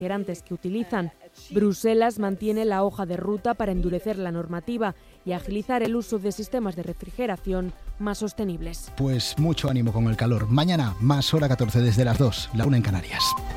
refrigerantes que utilizan. Bruselas mantiene la hoja de ruta para endurecer la normativa y agilizar el uso de sistemas de refrigeración más sostenibles. Pues mucho ánimo con el calor. Mañana, más hora 14 desde las 2, la 1 en Canarias.